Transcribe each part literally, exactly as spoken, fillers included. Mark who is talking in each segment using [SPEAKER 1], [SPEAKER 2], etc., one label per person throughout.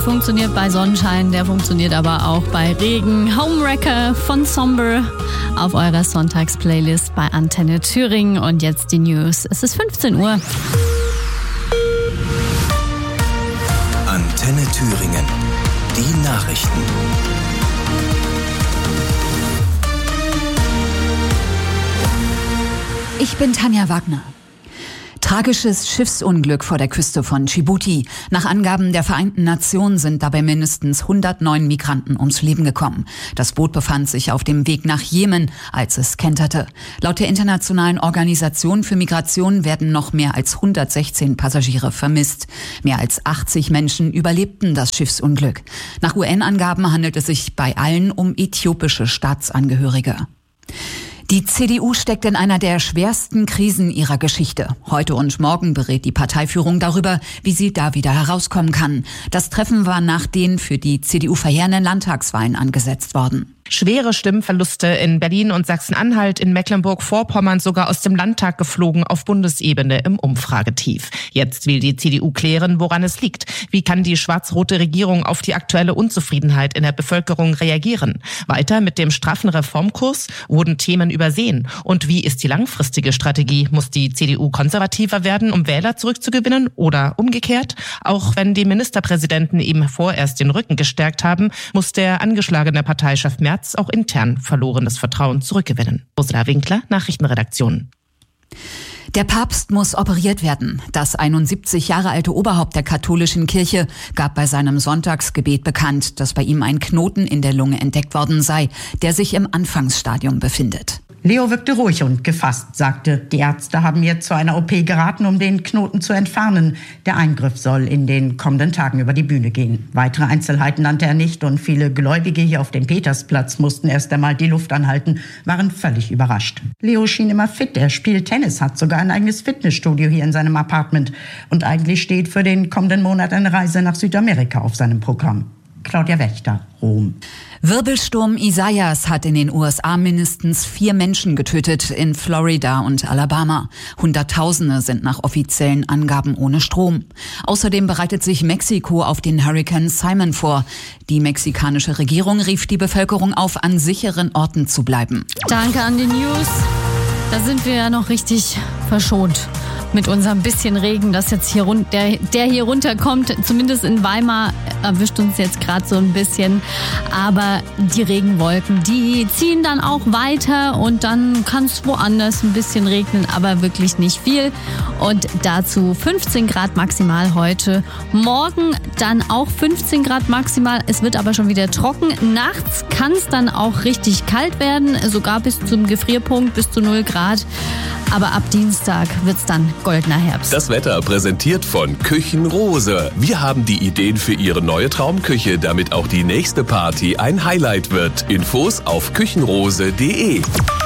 [SPEAKER 1] funktioniert bei Sonnenschein, der funktioniert aber auch bei Regen. Homewrecker von Somber auf eurer Sonntagsplaylist bei Antenne Thüringen. Und jetzt die News. Es ist fünfzehn Uhr.
[SPEAKER 2] Antenne Thüringen. Die Nachrichten.
[SPEAKER 3] Ich bin Tanja Wagner. Tragisches Schiffsunglück vor der Küste von Dschibuti. Nach Angaben der Vereinten Nationen sind dabei mindestens hundertneun Migranten ums Leben gekommen. Das Boot befand sich auf dem Weg nach Jemen, als es kenterte. Laut der Internationalen Organisation für Migration werden noch mehr als hundertsechzehn Passagiere vermisst. Mehr als achtzig Menschen überlebten das Schiffsunglück. Nach U N-Angaben handelt es sich bei allen um äthiopische Staatsangehörige. Die C D U steckt in einer der schwersten Krisen ihrer Geschichte. Heute und morgen berät die Parteiführung darüber, wie sie da wieder herauskommen kann. Das Treffen war nach den für die C D U verheerenden Landtagswahlen angesetzt worden.
[SPEAKER 4] Schwere Stimmverluste in Berlin und Sachsen-Anhalt, in Mecklenburg-Vorpommern sogar aus dem Landtag geflogen, auf Bundesebene im Umfragetief. Jetzt will die C D U klären, woran es liegt. Wie kann die schwarz-rote Regierung auf die aktuelle Unzufriedenheit in der Bevölkerung reagieren? Weiter mit dem straffen Reformkurs? Wurden Themen übersehen? Und wie ist die langfristige Strategie? Muss die C D U konservativer werden, um Wähler zurückzugewinnen? Oder umgekehrt? Auch wenn die Ministerpräsidenten ihm vorerst den Rücken gestärkt haben, muss der angeschlagene Parteichef Merz auch intern verlorenes Vertrauen zurückgewinnen. Ursula Winkler, Nachrichtenredaktion.
[SPEAKER 3] Der Papst muss operiert werden. Das einundsiebzig Jahre alte Oberhaupt der katholischen Kirche gab bei seinem Sonntagsgebet bekannt, dass bei ihm ein Knoten in der Lunge entdeckt worden sei, der sich im Anfangsstadium befindet.
[SPEAKER 5] Leo wirkte ruhig und gefasst, sagte, die Ärzte haben jetzt zu einer O P geraten, um den Knoten zu entfernen. Der Eingriff soll in den kommenden Tagen über die Bühne gehen. Weitere Einzelheiten nannte er nicht und viele Gläubige hier auf dem Petersplatz mussten erst einmal die Luft anhalten, waren völlig überrascht. Leo schien immer fit, er spielt Tennis, hat sogar ein eigenes Fitnessstudio hier in seinem Apartment. Und eigentlich steht für den kommenden Monat eine Reise nach Südamerika auf seinem Programm. Claudia Wächter, Rom.
[SPEAKER 3] Wirbelsturm Isaias hat in den U S A mindestens vier Menschen getötet, in Florida und Alabama. Hunderttausende sind nach offiziellen Angaben ohne Strom. Außerdem bereitet sich Mexiko auf den Hurrikan Simon vor. Die mexikanische Regierung rief die Bevölkerung auf, an sicheren Orten zu bleiben.
[SPEAKER 1] Danke an die News. Da sind wir ja noch richtig verschont mit unserem bisschen Regen, das jetzt hier run- der, der hier runterkommt. Zumindest in Weimar erwischt uns jetzt gerade so ein bisschen. Aber die Regenwolken, die ziehen dann auch weiter und dann kann es woanders ein bisschen regnen, aber wirklich nicht viel. Und dazu fünfzehn Grad maximal heute. Morgen dann auch fünfzehn Grad maximal. Es wird aber schon wieder trocken. Nachts kann es dann auch richtig kalt werden, sogar bis zum Gefrierpunkt, bis zu null Grad. Aber ab Dienstag wird's dann goldener Herbst.
[SPEAKER 2] Das Wetter präsentiert von Küchenrose. Wir haben die Ideen für Ihre neue Traumküche, damit auch die nächste Party ein Highlight wird. Infos auf küchenrose punkt de.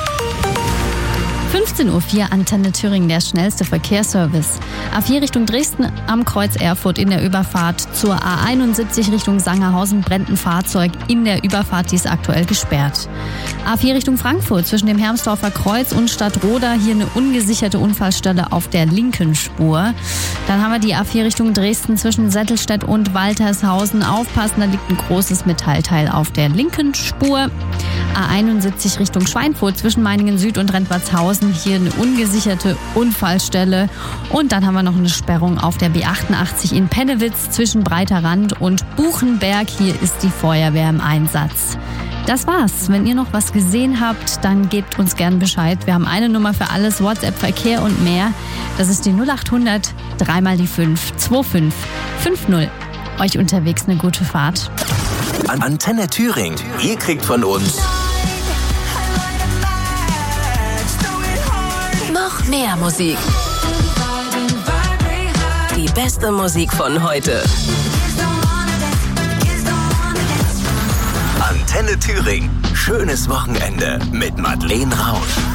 [SPEAKER 1] fünfzehn Uhr vier, Antenne Thüringen, der schnellste Verkehrsservice. A vier Richtung Dresden am Kreuz Erfurt in der Überfahrt. Zur A einundsiebzig Richtung Sangerhausen brennt ein Fahrzeug in der Überfahrt, die ist aktuell gesperrt. A vier Richtung Frankfurt zwischen dem Hermsdorfer Kreuz und Stadtroda, hier eine ungesicherte Unfallstelle auf der linken Spur. Dann haben wir die A vier Richtung Dresden zwischen Settelstedt und Waltershausen. Aufpassen, da liegt ein großes Metallteil auf der linken Spur. A einundsiebzig Richtung Schweinfurt zwischen Meiningen Süd und Rentwartshausen, hier eine ungesicherte Unfallstelle. Und dann haben wir noch eine Sperrung auf der B achtundachtzig in Pennewitz zwischen Breiter Rand und Buchenberg. Hier ist die Feuerwehr im Einsatz. Das war's. Wenn ihr noch was gesehen habt, dann gebt uns gern Bescheid. Wir haben eine Nummer für alles, WhatsApp, Verkehr und mehr. Das ist die null acht hundert, dreimal die fünf, zwei fünf fünf null. Euch unterwegs eine gute Fahrt.
[SPEAKER 2] Antenne Thüringen. Ihr kriegt von uns
[SPEAKER 6] noch mehr Musik. Die beste Musik von heute.
[SPEAKER 2] Antenne Thüringen. Schönes Wochenende mit Madeleine Rausch.